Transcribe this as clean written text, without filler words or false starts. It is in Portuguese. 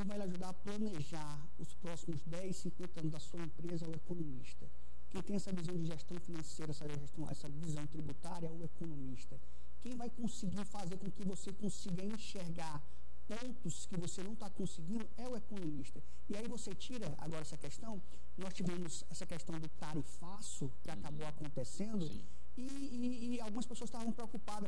quem vai lhe ajudar a planejar os próximos 10, 50 anos da sua empresa é o economista. Quem tem essa visão de gestão financeira, essa visão tributária é o economista. Quem vai conseguir fazer com que você consiga enxergar pontos que você não está conseguindo é o economista. E aí você tira agora essa questão, nós tivemos essa questão do tarifaço que acabou acontecendo, e algumas pessoas estavam preocupadas,